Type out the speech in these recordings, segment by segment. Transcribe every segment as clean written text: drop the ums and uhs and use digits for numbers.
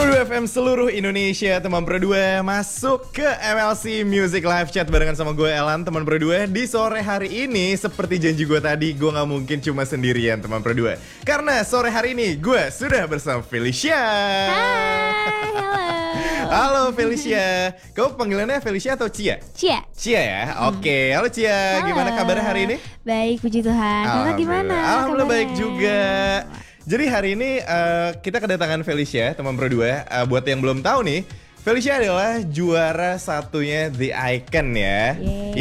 Pro 2 FM seluruh Indonesia, teman Pro 2 masuk ke MLC Music Live Chat barengan sama gue Elan, teman Pro 2. Di sore hari ini, seperti janji gue tadi, gue gak mungkin cuma sendirian teman Pro 2. Karena sore hari ini gue sudah bersama Felicia. Hai, halo. Halo Felicia. Kamu panggilannya Felicia atau Cia? Cia. Cia ya? Oke, halo Cia. Halo. Gimana kabarnya hari ini? Baik, puji Tuhan. Kakak gimana? Alhamdulillah baik kabarnya? juga. Jadi hari ini kita kedatangan Felicia, teman Pro 2. Buat yang belum tahu nih, Felicia adalah juara satunya The Icon ya.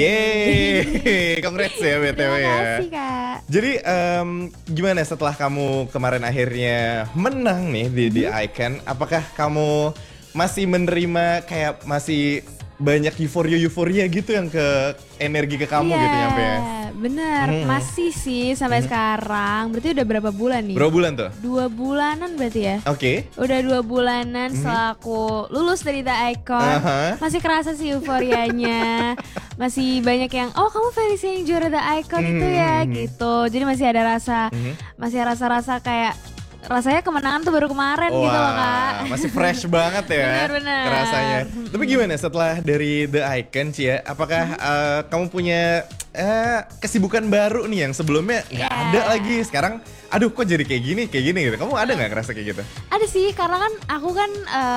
Yeay. Congrats ya BTW Terima ya. kasih, Kak. Jadi gimana setelah kamu kemarin akhirnya menang nih di The Icon, apakah kamu masih menerima kayak masih banyak euforia gitu yang ke energi ke kamu gitu nyampe ya? Bener, masih sih sampai sekarang. Berarti udah berapa bulan nih? Berapa bulan tuh? 2 bulanan berarti ya? Oke. Udah 2 bulanan setelah aku lulus dari The Icon. Masih kerasa sih euforianya. Masih banyak yang, oh kamu Felicia yang juara The Icon itu ya gitu. Jadi masih ada rasa, masih rasa-rasa kayak rasanya kemenangan tuh baru kemarin gitu loh, Kak. Masih fresh banget ya. Bener-bener. Kerasanya. Tapi gimana setelah dari The Icon Cia, apakah kamu punya kesibukan baru nih yang sebelumnya nggak ada lagi? Sekarang aduh kok jadi kayak gini gitu. Kamu ada nggak ngerasa kayak gitu? Ada sih, karena kan aku kan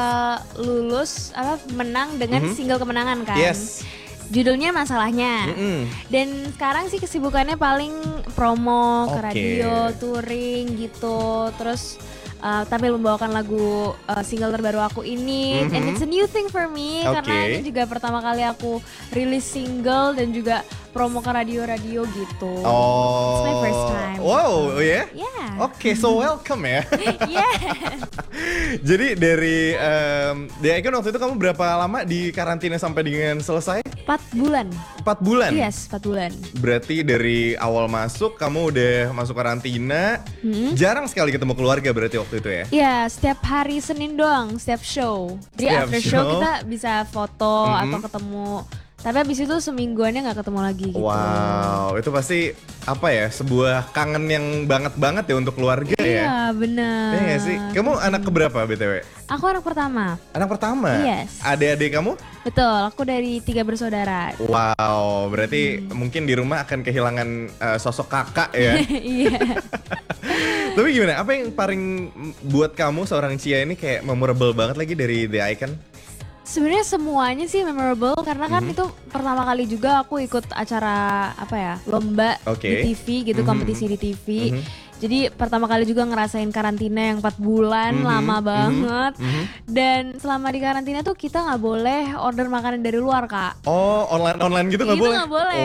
lulus menang dengan single kemenangan kan. Yes. Judulnya Masalahnya. Dan sekarang sih kesibukannya paling promo ke radio, touring gitu. Terus tampil membawakan lagu single terbaru aku ini. And it's a new thing for me karena ini juga pertama kali aku rilis single dan juga promo ke radio-radio gitu. Oh. It's my first time. Wow, oh ya? Yeah. Oke, so welcome ya. Yeah. Jadi dari The Icon waktu itu kamu berapa lama di karantina sampai dengan selesai? 4 bulan. 4 bulan? Yes, 4 bulan. Berarti dari awal masuk kamu udah masuk karantina. Jarang sekali ketemu keluarga berarti waktu itu ya? Iya, setiap hari Senin doang, setiap show. Jadi Setiap after show kita bisa foto atau ketemu. Tapi abis itu semingguannya gak ketemu lagi gitu. Wow, itu pasti apa ya, sebuah kangen yang banget ya untuk keluarga ya? Iya, bener. Iya gak sih? Kamu anak keberapa BTW? Aku anak pertama. Anak pertama? Yes. Adik-adik kamu? Betul, aku dari 3 bersaudara. Wow, berarti mungkin di rumah akan kehilangan sosok kakak ya? Iya. Tapi gimana, apa yang paling buat kamu seorang Cia ini kayak memorable banget lagi dari The Icon? Sebenarnya semuanya sih memorable karena kan itu pertama kali juga aku ikut acara apa ya, lomba di TV gitu, kompetisi di TV. Jadi pertama kali juga ngerasain karantina yang 4 bulan, lama banget. Dan selama di karantina tuh kita nggak boleh order makanan dari luar, Kak. Oh, online gitu nggak Itu boleh? nggak boleh.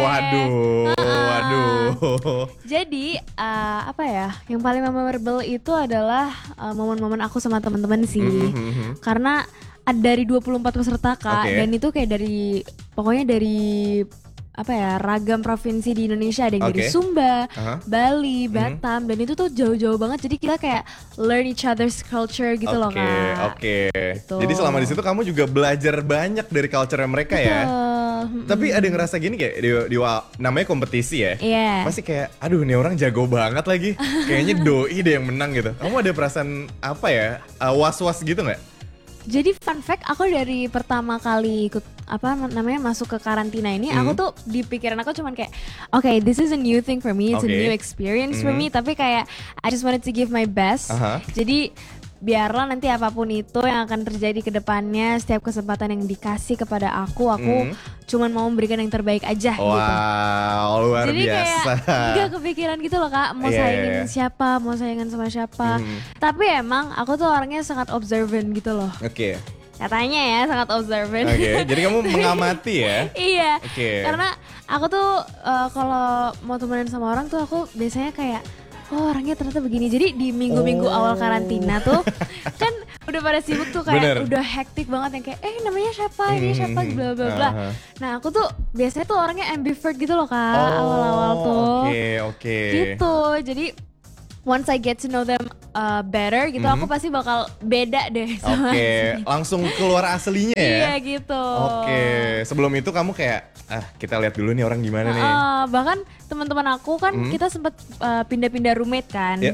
Waduh. Jadi apa ya, yang paling memorable itu adalah momen-momen aku sama teman-teman sih. Karena dari 24 peserta, Kak, dan itu kayak dari pokoknya dari apa ya, ragam provinsi di Indonesia. Ada yang dari Sumba, Bali, Batam, dan itu tuh jauh-jauh banget. Jadi kita kayak learn each other's culture gitu loh, Kak. Gitu. Jadi selama di situ kamu juga belajar banyak dari culture mereka ya. Tapi ada yang ngerasa gini kayak di namanya kompetisi ya. Pasti kayak aduh nih orang jago banget lagi. Kayaknya doi deh yang menang gitu. Kamu ada perasaan apa ya, was-was gitu nggak? Jadi fun fact, aku dari pertama kali ikut masuk ke karantina ini, aku tuh di pikiran aku cuman kayak, okay, this is a new thing for me, it's a new experience for me. Tapi kayak I just wanted to give my best. Jadi biarlah nanti apapun itu yang akan terjadi ke depannya, setiap kesempatan yang dikasih kepada aku cuman mau memberikan yang terbaik aja gitu. Wow, luar Jadi biasa. kayak gak kepikiran gitu loh, Kak, mau saingin siapa, mau saingan sama siapa. Tapi emang aku tuh orangnya sangat observant gitu loh. Katanya ya, sangat observant. Jadi kamu mengamati ya? Iya. Karena aku tuh kalau mau temenan sama orang tuh aku biasanya kayak, oh orangnya ternyata begini. Jadi di minggu-minggu awal karantina tuh kan udah pada sibuk tuh kayak udah hektik banget yang kayak namanya siapa, ini siapa, bla bla bla. Nah aku tuh biasanya tuh orangnya ambivert gitu loh, Kak, awal-awal tuh. Gitu. Jadi once I get to know them better gitu, aku pasti bakal beda deh sama langsung keluar aslinya ya? Iya gitu. Sebelum itu kamu kayak kita lihat dulu nih orang gimana nih. Bahkan teman-teman aku kan kita sempet pindah-pindah roommate kan.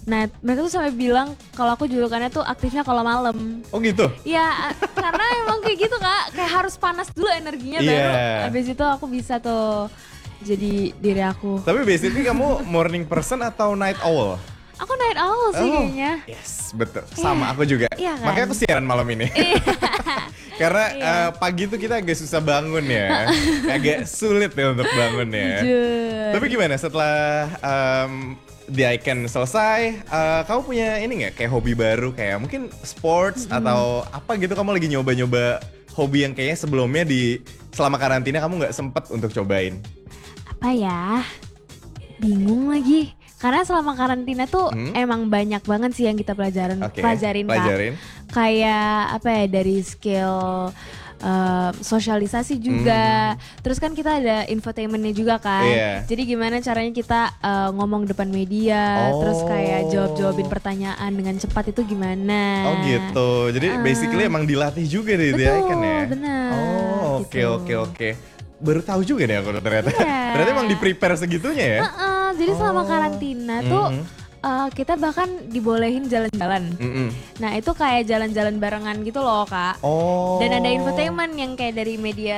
Nah mereka tuh sampai bilang kalau aku julukannya tuh aktifnya kalau malam. Oh gitu? Iya karena emang kayak gitu Kak, kayak harus panas dulu energinya baru abis itu aku bisa tuh jadi diri aku. Tapi basically kamu morning person atau night owl? Aku night owl sih kayaknya. Yes, betul. Sama aku juga. Iya kan? Makanya aku siaran malam ini. Karena pagi tuh kita agak susah bangun ya. Agak sulit ya untuk bangun ya. Tapi gimana setelah The Icon selesai, kamu punya ini nggak kayak hobi baru kayak mungkin sports atau apa gitu, kamu lagi nyoba-nyoba hobi yang kayaknya sebelumnya selama karantina kamu nggak sempet untuk cobain? Apa ya? Bingung lagi. Karena selama karantina tuh emang banyak banget sih yang kita pelajarin Kak. Kayak apa ya, dari skill sosialisasi juga. Terus kan kita ada infotainmentnya juga kan. Jadi gimana caranya kita ngomong depan media, terus kayak jawabin pertanyaan dengan cepat itu gimana. Oh gitu. Jadi basically emang dilatih juga deh dia kan ya. Benar. Oh oke. Baru tahu juga deh aku ternyata. Ternyata emang di prepare segitunya ya. Jadi selama karantina tuh kita bahkan dibolehin jalan-jalan. Nah itu kayak jalan-jalan barengan gitu loh Kak. Dan ada infotainment yang kayak dari media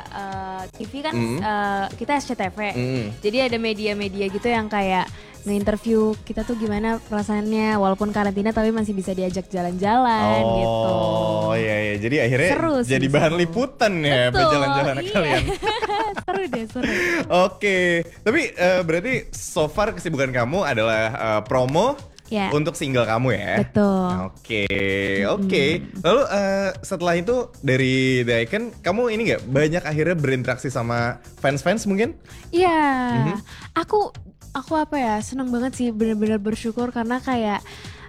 TV kan, kita SCTV. Jadi ada media-media gitu yang kayak nge-interview kita tuh gimana perasaannya walaupun karantina tapi masih bisa diajak jalan-jalan gitu. Oh iya, jadi akhirnya seru jadi sih, bahan liputan ya berjalan-jalan kalian. Seru. Oke, tapi berarti so far kesibukan kamu adalah promo untuk single kamu ya? Betul. Oke. Lalu setelah itu dari The Icon, kamu ini nggak banyak akhirnya berinteraksi sama fans-fans mungkin? Iya, aku apa ya, seneng banget sih, bener-bener bersyukur karena kayak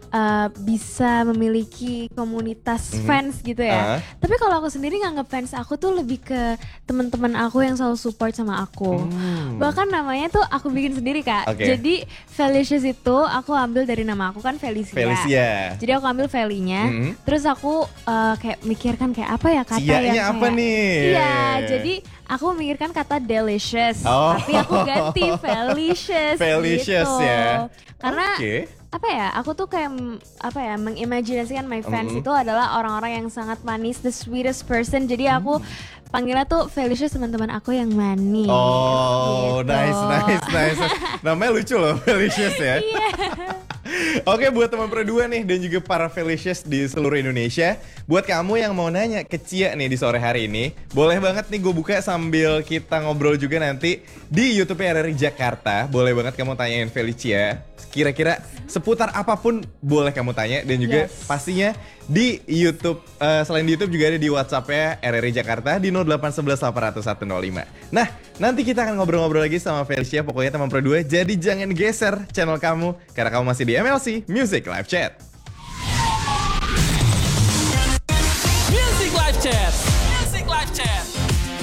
bisa memiliki komunitas fans gitu ya. Tapi kalau aku sendiri nggak ngefans, aku tuh lebih ke teman-teman aku yang selalu support sama aku. Bahkan namanya tuh aku bikin sendiri Kak. Jadi Felicious itu aku ambil dari nama aku kan Felicia. Jadi aku ambil Feli-nya, terus aku kayak mikirkan kayak apa ya kata yang kayak apa nih? Iya, jadi aku memikirkan kata delicious, tapi aku ganti Felicious gitu. Ya. Karena apa ya, aku tuh kayak mengimajinasikan my fans itu adalah orang-orang yang sangat manis, the sweetest person. Jadi aku panggilnya tuh Felicious, teman-teman aku yang manis. Oh, gitu. Nice. Namanya lucu loh, Felicious ya. Oke, buat teman Pro 2 nih dan juga para Felicious di seluruh Indonesia, buat kamu yang mau nanya ke Cia nih di sore hari ini, boleh banget nih gue buka sambil kita ngobrol juga nanti di YouTube RRI Jakarta. Boleh banget kamu tanyain Felicia, kira-kira seputar apapun boleh kamu tanya, dan juga pastinya di YouTube, selain di YouTube juga ada di WhatsApp-nya RRI Jakarta di 0811 800 105. Nah, nanti kita akan ngobrol-ngobrol lagi sama Felicia. Pokoknya teman Pro 2, jadi jangan geser channel kamu karena kamu masih di MLC Music Live Chat.